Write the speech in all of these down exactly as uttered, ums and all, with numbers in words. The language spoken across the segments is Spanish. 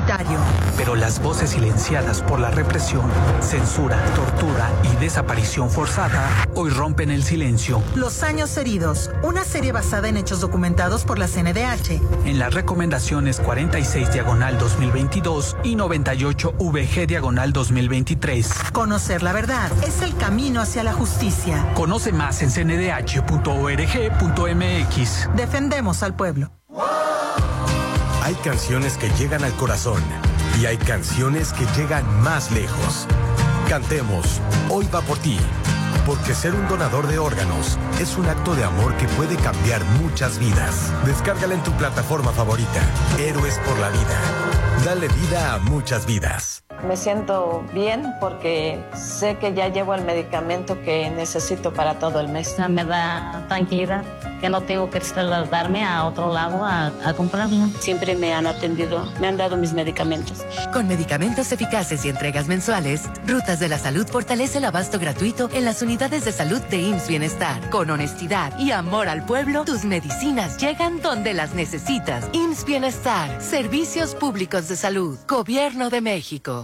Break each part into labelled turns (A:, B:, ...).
A: autoritario.
B: Pero las voces silenciadas por la represión, censura, tortura y desaparición forzada hoy rompen el silencio.
A: Los años heridos, una serie basada en hechos documentados por la C N D H.
B: En las recomendaciones cuarenta y seis diagonal dos mil veintidós y noventa y ocho V G diagonal dos mil veintitrés.
A: Conocer la verdad es el camino hacia la justicia.
B: Conoce más en c n d h punto org punto m x.
A: Defendemos al pueblo.
C: Hay canciones que llegan al corazón y hay canciones que llegan más lejos. Cantemos Hoy va por ti, porque ser un donador de órganos es un acto de amor que puede cambiar muchas vidas. Descárgala en tu plataforma favorita. Héroes por la vida. Dale vida a muchas vidas.
D: Me siento bien porque sé que ya llevo el medicamento que necesito para todo el mes.
E: Me da tranquilidad que no tengo que trasladarme a otro lado a, a comprarlo.
D: Siempre me han atendido, me han dado mis medicamentos.
F: Con medicamentos eficaces y entregas mensuales, Rutas de la Salud fortalece el abasto gratuito en las unidades de salud de I M S S Bienestar. Con honestidad y amor al pueblo, tus medicinas llegan donde las necesitas. I M S S Bienestar, Servicios Públicos de Salud, Gobierno de México.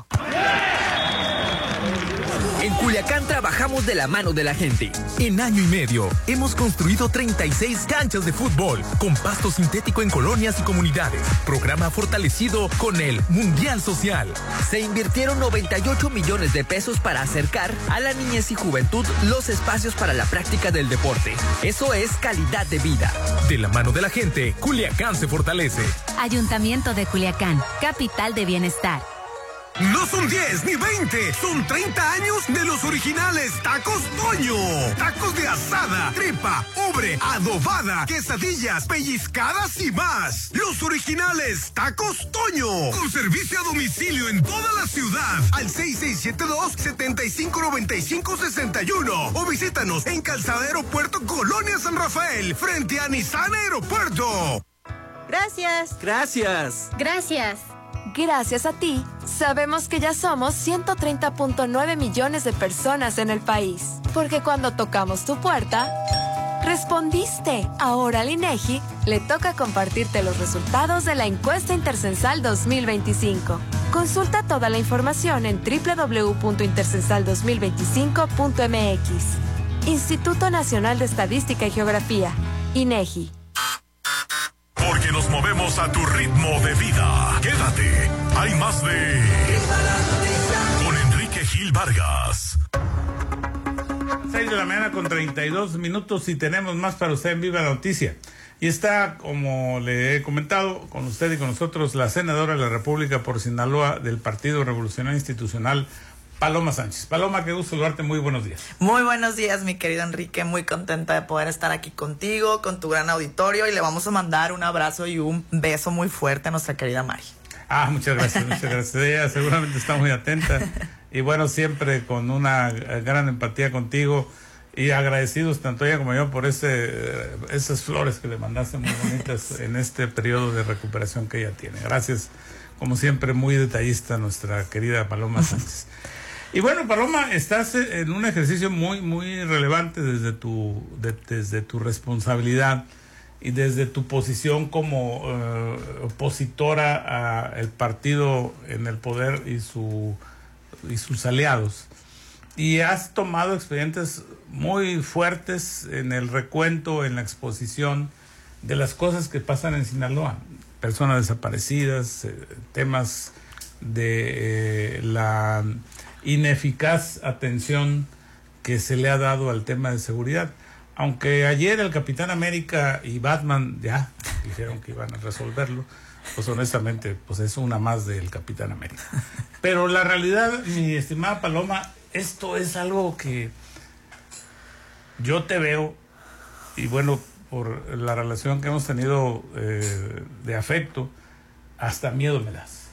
G: En Culiacán trabajamos de la mano de la gente.
H: En año y medio hemos construido treinta y seis canchas de fútbol con pasto sintético en colonias y comunidades. Programa fortalecido con el Mundial Social.
G: Se invirtieron noventa y ocho millones de pesos para acercar a la niñez y juventud los espacios para la práctica del deporte. Eso es calidad de vida.
H: De la mano de la gente, Culiacán se fortalece.
I: Ayuntamiento de Culiacán, capital de bienestar.
J: No son diez ni veinte, son treinta años de los originales Tacos Toño. Tacos de asada, tripa, ubre, adobada, quesadillas, pellizcadas y más. Los originales Tacos Toño. Con servicio a domicilio en toda la ciudad. Al seis seis siete dos, siete cinco nueve cinco seis uno. O visítanos en Calzada Aeropuerto, Colonia San Rafael, frente a Nissan Aeropuerto.
K: Gracias.
G: Gracias.
I: Gracias.
K: Gracias a ti, sabemos que ya somos ciento treinta punto nueve millones de personas en el país. Porque cuando tocamos tu puerta, respondiste. Ahora al INEGI le toca compartirte los resultados de la encuesta intercensal dos mil veinticinco. Consulta toda la información en doble u doble u doble u punto intercensal dos mil veinticinco punto m x. Instituto Nacional de Estadística y Geografía, INEGI.
J: Porque nos movemos a tu ritmo de vida. Quédate, hay más de... Con Enrique Gil Vargas.
L: seis de la mañana con treinta y dos minutos y tenemos más para usted en Viva la Noticia. Y está, como le he comentado, con usted y con nosotros, la senadora de la República por Sinaloa del Partido Revolucionario Institucional, Paloma Sánchez. Paloma, qué gusto saludarte, muy buenos días.
M: Muy buenos días, mi querido Enrique, muy contenta de poder estar aquí contigo, con tu gran auditorio, y le vamos a mandar un abrazo y un beso muy fuerte a nuestra querida Mari.
L: Ah, muchas gracias, muchas gracias. Ella seguramente está muy atenta y bueno, siempre con una gran empatía contigo y agradecidos tanto ella como yo por ese esas flores que le mandaste muy bonitas en este periodo de recuperación que ella tiene. Gracias, como siempre, muy detallista nuestra querida Paloma Sánchez. Y bueno, Paloma, estás en un ejercicio muy, muy relevante desde tu, de, desde tu responsabilidad y desde tu posición como uh, opositora al partido en el poder y, su, y sus aliados. Y has tomado expedientes muy fuertes en el recuento, en la exposición de las cosas que pasan en Sinaloa. Personas desaparecidas, eh, temas de eh, la ineficaz atención que se le ha dado al tema de seguridad. Aunque ayer el Capitán América y Batman ya dijeron que iban a resolverlo, pues honestamente, pues es una más del Capitán América. Pero la realidad, mi estimada Paloma, esto es algo que yo te veo, y bueno, por la relación que hemos tenido eh, de afecto, hasta miedo me das.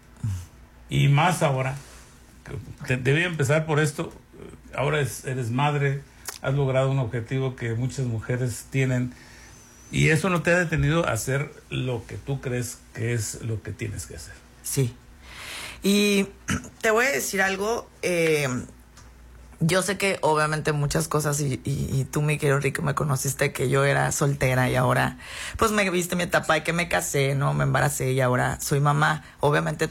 L: Y más ahora, que debí empezar por esto, ahora es, eres madre, has logrado un objetivo que muchas mujeres tienen, y eso no te ha detenido a hacer lo que tú crees que es lo que tienes que hacer.
M: Sí. Y te voy a decir algo, eh, yo sé que obviamente muchas cosas, y, y, y tú, mi querido Enrique, me conociste que yo era soltera y ahora pues me viste mi etapa de que me casé, no me embaracé y ahora soy mamá. Obviamente